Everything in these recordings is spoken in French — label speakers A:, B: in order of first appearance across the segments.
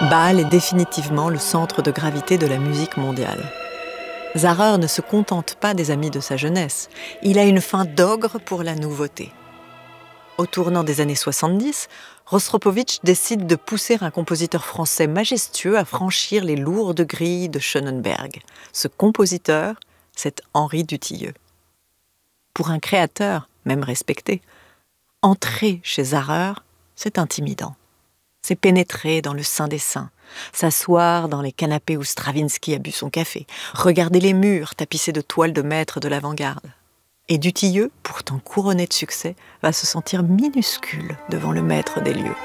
A: Bâle est définitivement le centre de gravité de la musique mondiale. Zahrer ne se contente pas des amis de sa jeunesse. Il a une faim d'ogre pour la nouveauté. Au tournant des années 70, Rostropovitch décide de pousser un compositeur français majestueux à franchir les lourdes grilles de Schönenberg. Ce compositeur, c'est Henri Dutilleux. Pour un créateur, même respecté, entrer chez Zahrer, c'est intimidant. C'est pénétrer dans le sein des saints, s'asseoir dans les canapés où Stravinsky a bu son café, regarder les murs tapissés de toiles de maître de l'avant-garde. Et Dutilleux, pourtant couronné de succès, va se sentir minuscule devant le maître des lieux.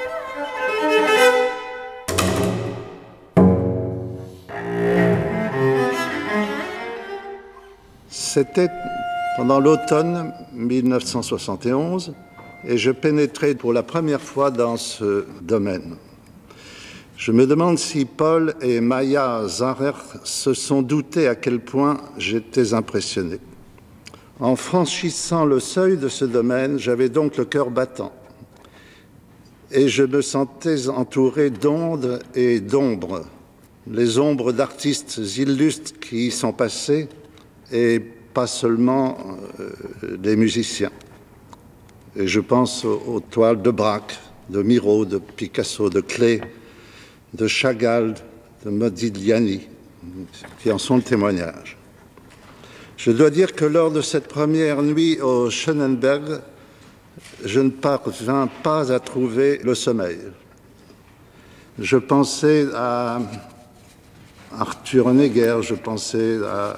B: C'était pendant l'automne 1971 et je pénétrais pour la première fois dans ce domaine. Je me demande si Paul et Maja Zahrer se sont doutés à quel point j'étais impressionné. En franchissant le seuil de ce domaine, j'avais donc le cœur battant. Et je me sentais entouré d'ondes et d'ombres, les ombres d'artistes illustres qui y sont passés, et pas seulement des musiciens. Et je pense aux toiles de Braque, de Miro, de Picasso, de Klee, de Chagall, de Modigliani, qui en sont le témoignage. Je dois dire que lors de cette première nuit au Schönenberg, je ne parvins pas à trouver le sommeil. Je pensais à Arthur Honegger, je pensais à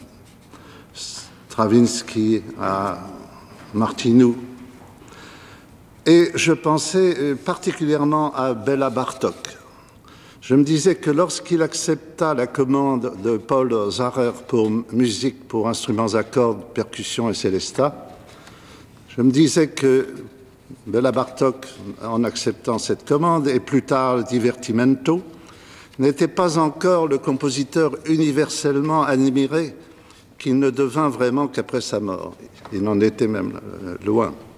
B: Stravinsky, à Martinou, et je pensais particulièrement à Béla Bartók. Je me disais que lorsqu'il accepta la commande de Paul Zahrer pour musique pour instruments à cordes, percussions et célesta, je me disais que Béla Bartók, en acceptant cette commande, et plus tard le Divertimento, n'était pas encore le compositeur universellement admiré qu'il ne devint vraiment qu'après sa mort. Il en était même loin.